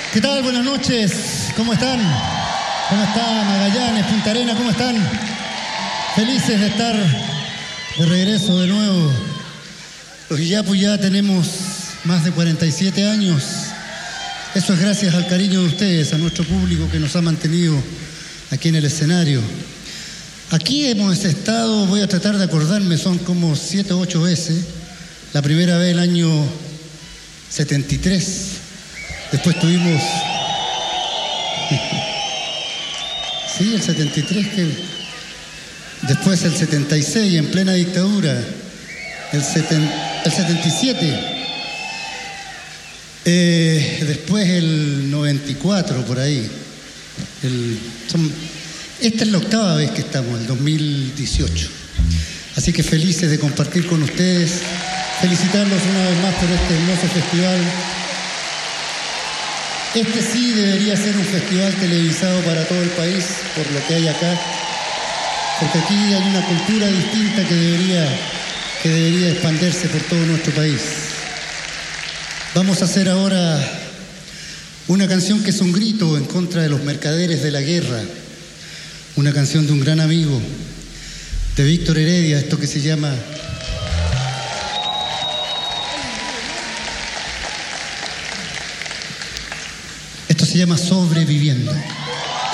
¿Qué tal? Buenas noches. ¿Cómo están? ¿Cómo está Magallanes, Punta Arenas? ¿Cómo están? Felices de estar de regreso de nuevo. Los Illapus ya tenemos más de 47 años. Eso es gracias al cariño de ustedes, a nuestro público que nos ha mantenido aquí en el escenario. Aquí hemos estado, voy a tratar de acordarme, son como 7 o 8 veces. La primera vez el año 73. Después tuvimos... Sí, el 73, después el 76, en plena dictadura. El 77. Después el 94, por ahí. Esta es la 8ª vez que estamos, el 2018. Así que felices de compartir con ustedes. Felicitarlos una vez más por este hermoso festival. Este sí debería ser un festival televisado para todo el país, por lo que hay acá. Porque aquí hay una cultura distinta que debería expandirse por todo nuestro país. Vamos a hacer ahora una canción que es un grito en contra de los mercaderes de la guerra. Una canción de un gran amigo, de Víctor Heredia, esto que se llama... Esto se llama Sobreviviendo.